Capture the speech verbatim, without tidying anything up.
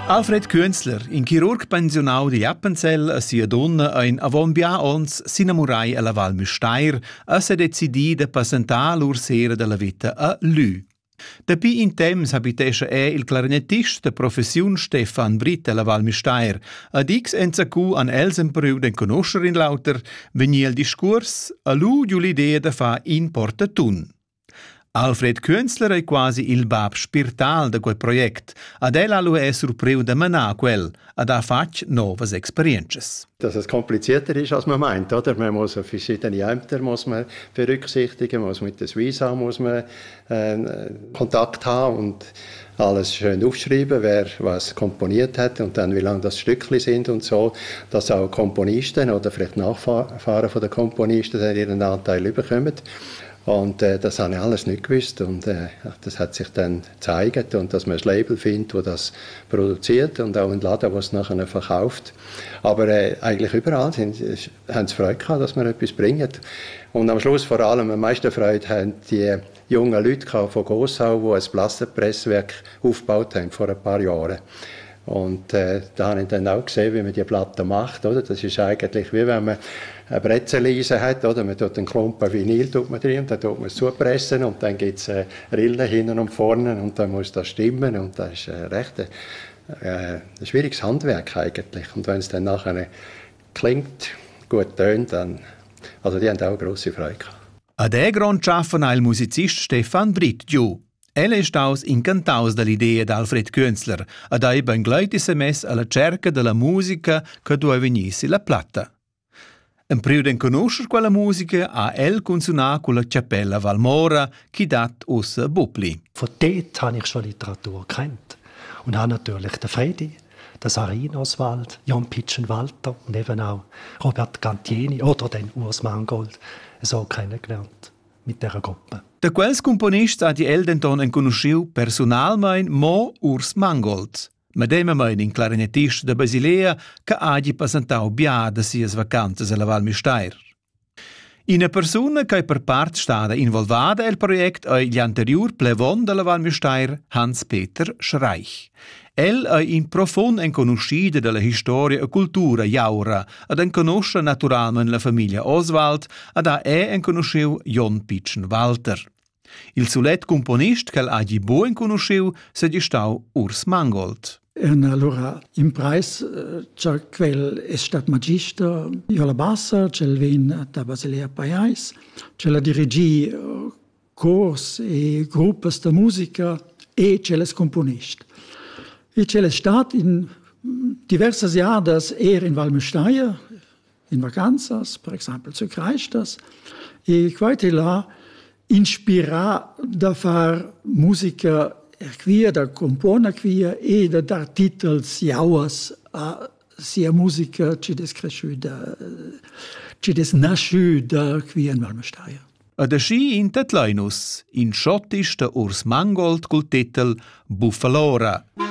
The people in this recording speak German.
Alfred Künzler, in chirurg pensionau di Appenzell, e sia donna ein avon bia ons s'inamurai alla Val Müstair e se decidi de passentar l'ur sera della vita a Lü. Dapi in temps habitescha e il clarinettist de professiun Stefan Britt alla Val Müstair, ad ix enzacu an elsenperù den conoscer in lauter, vegni il discurs a lu giu l'idea de fa in portatun. Alfred Künzler è quasi il bab spiritual de quel project, ad el alu è surpriu de manar quel, ad ha fatg novas experiences. Dass es komplizierter ist, als man meint, oder? Man muss auf verschiedene Ämter muss man berücksichtigen, muss mit der Suisse muss man äh, Kontakt haben und alles schön aufschreiben, wer was komponiert hat und dann wie lange das Stückchen sind und so, dass auch Komponisten oder vielleicht Nachfahren von den Komponisten dann ihren Anteil bekommen. Und äh, das habe ich alles nicht gewusst und äh, das hat sich dann gezeigt und dass man ein Label findet, das das produziert und auch einen Laden, der es nachher verkauft. Aber äh, eigentlich überall sind, äh, haben sie Freude gehabt, dass wir etwas bringen. Und am Schluss vor allem am meisten Freude haben die jungen Leute von Gossau, die ein Plastikpresswerk aufgebaut haben vor ein paar Jahren. Und äh, da habe ich dann auch gesehen, wie man die Platte macht. Oder? Das ist eigentlich wie wenn man eine Brezelleise hat. Oder? Man tut einen Klumpen Vinyl tut man drin, dann tut man es zupressen und dann gibt es äh, Rillen hinten und vorne und dann muss das stimmen. Und das ist äh, recht äh, ein schwieriges Handwerk eigentlich. Und wenn es dann nachher klingt, gut tönt, dann also die haben auch grosse Freude gehabt. Ad e grond schaffen il musicist Stefan Britt giu. El è staus incantaus dall'idea d'Alfred Künzler ed ha ben gleiti se mess alla cerca della musica che doveva venissi la platta. En priu den conoscer quella musica ha el consonà con la Cappella Valmora chi dat ussa Bupli. Von dort habe ich schon Literatur kennt und habe natürlich den Fredi, den Sarin Oswald, Jan Pitschen-Walter und eben auch Robert Gantieni oder den Urs Mangold so kennengelernt mit dieser Gruppe. Da quels componists ha di el denton en conosciu personalmein mo Urs Mangold, ma dem mein in clarinettist de Basilea che hagi passantau bia de sias vacanzas alla Val Müstair. Ina persona che per part stada involvada el project è gli anterior plevon della Val Müstair, Hans-Peter Schreich. El è in profond en conoscida della storia e cultura jaura, ad en conosce naturalment la famiglia Oswald, ad ha e en conosciu Jon Pitschen-Walter. Il sulet componist che l'agi buon conosciu se di stau Urs Mangold. E allora in preis c'è quel è stato magister io la bassa c'è il vin da Basilea Paiais c'è la dirigi cors e gruppi di musica e c'è il componist. E c'è stato in diverse jahre er in Val Müstair in vacanzas, per esempio zu Kreistas e quite là inspira da far musica qui, da compona qui e da dar titels jauas a sia musica ci descresciuta, ci desnasciuta qui in Val Müstair. Ad aschi in Tetlainus, in schottisch der Urs Mangold col titel Buffalora.